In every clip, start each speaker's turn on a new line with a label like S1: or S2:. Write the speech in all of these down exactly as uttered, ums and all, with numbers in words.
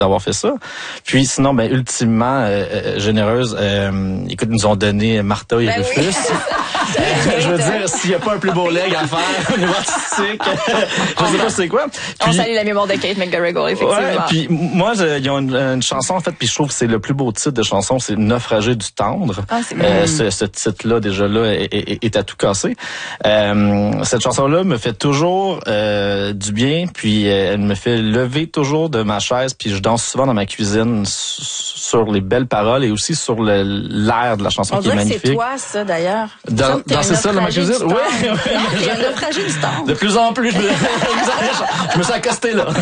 S1: d'avoir fait ça. Puis sinon, ben ultimement euh, généreuse, euh, écoute, ils nous ont donné Martha et ben Rufus. Oui. Je veux dire, s'il n'y a pas un plus beau leg à faire au niveau artistique, je sais pas c'est quoi. Puis,
S2: on salue la mémoire de Kate McGarrigle, effectivement.
S1: Ouais, puis moi, il y a une, une chanson, en fait, puis je trouve que c'est le plus beau titre de chanson, c'est Naufragé du tendre.
S2: Ah, c'est
S1: euh, ce, ce titre-là, déjà là, est, est, est à tout casser. Euh, cette chanson-là me fait toujours euh, du bien, puis euh, elle me fait lever toujours de ma chaise, puis je danse souvent dans ma cuisine sur les belles paroles et aussi sur le, l'air de la chanson
S2: on
S1: qui est magnifique.
S2: C'est toi, ça, d'ailleurs.
S1: Dans, dans c'est ça, dans ma cuisine? Oui.
S2: T'es un naufragé du temps.
S1: De plus en plus, je me, je me suis accosté là.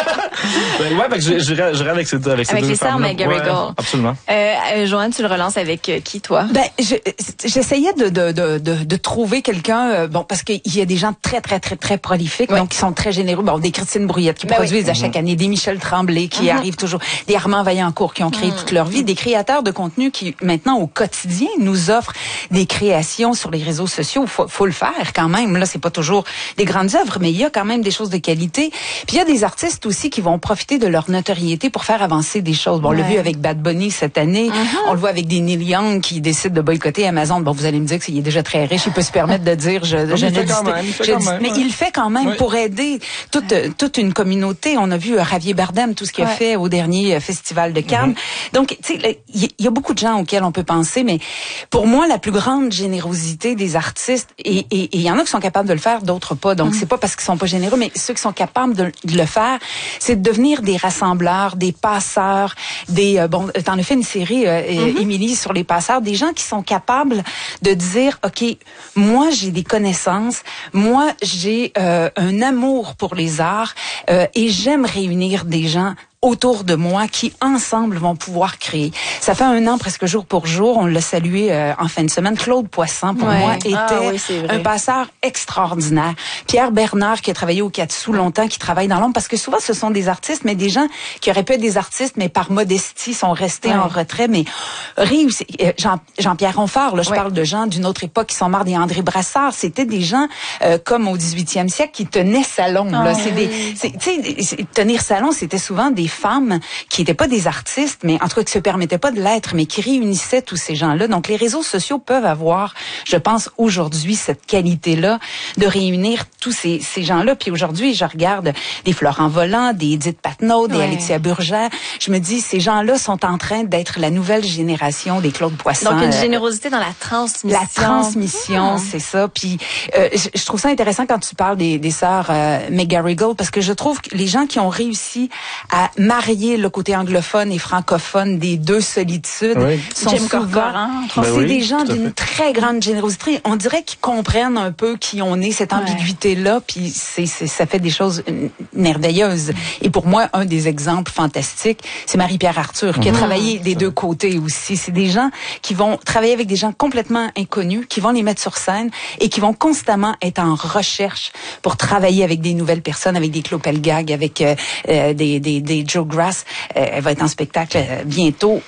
S1: ben, ouais, ben, j'irai, j'irai avec ces deux, avec ces
S2: avec
S1: deux
S2: les sœurs McGarrigle.
S1: Ouais, absolument.
S2: Euh, euh, Joanne, tu le relances avec euh, qui, toi?
S3: Ben, je, j'essayais de, de, de, de, de trouver quelqu'un, euh, bon, parce qu'il y a des gens très, très, très, très prolifiques, oui. donc qui sont très généreux. Bon, des Christine Brouillette qui ben produisent oui. à chaque année, des Michel Tremblay qui mm-hmm. arrivent toujours, des Armand Vaillancourt qui ont créé mm-hmm. toute leur vie, des créateurs de contenu qui, maintenant, au quotidien, nous offrent des créations sur les réseaux sociaux. Faut, faut le faire quand même. Là, c'est pas toujours des grandes œuvres, mais il y a quand même des choses de qualité. Puis il y a des artistes aussi qui vont profiter de leur notoriété pour faire avancer des choses. Bon, on ouais. l'a vu avec Bad Bunny cette année. Mm-hmm. On le voit avec des Neil Young qui décident de boycotter Amazon. Bon, vous allez me dire qu'il est déjà très riche. Il peut se permettre de dire, je,
S1: non,
S3: je
S1: il
S3: ne
S1: dis, même, il
S3: je
S1: dis,
S3: même, mais ouais. il le fait quand même oui. pour aider toute toute une communauté. On a vu euh, Javier Bardem, tout ce qu'il ouais. a fait au dernier euh, festival de Cannes. Mm-hmm. Donc, tu sais, il y, y a beaucoup de gens auxquels on peut penser, mais pour moi, la plus grande générosité des artistes, et il y en a qui sont capables de le faire, d'autres pas. Donc, mm-hmm. c'est pas parce qu'ils sont pas généreux, mais ceux qui sont capables de, de le faire, c'est de devenir des rassembleurs, des passeurs, des euh, bon, t'en as fait une série, euh, mm-hmm. Émilie, sur les passeurs, des gens qui sont capables de dire, ok, moi j'ai des connaissances, moi j'ai euh, un amour pour les arts euh, et j'aime réunir des gens autour de moi qui, ensemble, vont pouvoir créer. Ça fait un an, presque jour pour jour, on l'a salué euh, en fin de semaine. Claude Poisson, pour ouais. moi, était ah, oui, un passeur extraordinaire. Pierre Bernard, qui a travaillé au Katsu longtemps, qui travaille dans l'ombre, parce que souvent, ce sont des artistes, mais des gens qui auraient pu être des artistes, mais par modestie, sont restés ouais. en retrait, mais réussi. Jean, Jean-Pierre Ronfort, là, je ouais. parle de gens d'une autre époque qui sont morts, des André Brassard, c'était des gens, euh, comme au dix-huitième siècle, qui tenaient salon, oh, là. C'est oui. des, c'est, tu sais, tenir salon, c'était souvent des femmes qui n'étaient pas des artistes, mais en tout cas qui se permettaient pas de l'être, mais qui réunissaient tous ces gens-là. Donc les réseaux sociaux peuvent avoir, je pense, aujourd'hui cette qualité-là de réunir tous ces, ces gens-là. Puis aujourd'hui, je regarde des Florent Volant, des Edith Patnaud, des ouais. Alexia Burgère. Je me dis, ces gens-là sont en train d'être la nouvelle génération des Claude Poisson.
S2: Donc une générosité dans la transmission.
S3: La transmission, ah. c'est ça. Puis euh, je, je trouve ça intéressant quand tu parles des, des sœurs euh, McGarrigle, parce que je trouve que les gens qui ont réussi à marier le côté anglophone et francophone des deux solitudes oui. sont
S2: Jim
S3: souvent
S2: Corcoran,
S3: ben c'est oui, des gens d'une très grande générosité. On dirait qu'ils comprennent un peu qui on est, cette ambiguïté-là, ouais. puis c'est, c'est, ça fait des choses merveilleuses. Et pour moi, un des exemples fantastiques, c'est Marie-Pierre Arthur, qui a mmh. travaillé des deux côtés aussi. C'est des gens qui vont travailler avec des gens complètement inconnus, qui vont les mettre sur scène et qui vont constamment être en recherche pour travailler avec des nouvelles personnes, avec des Claude Pelgag, avec euh, euh, des, des, des Joe Grass. Euh, elle va être en spectacle euh, bientôt.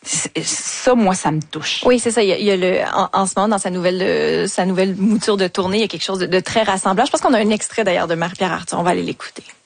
S3: Ça, moi, ça me touche.
S2: Oui, c'est ça. Il y a, il y a le, en, en ce moment, dans sa nouvelle, euh, sa nouvelle mouture de tournée, il y a quelque chose de, de très rassemblant. Je pense qu'on a un extrait d'ailleurs de Marie-Pierre Arthur. On va aller l'écouter.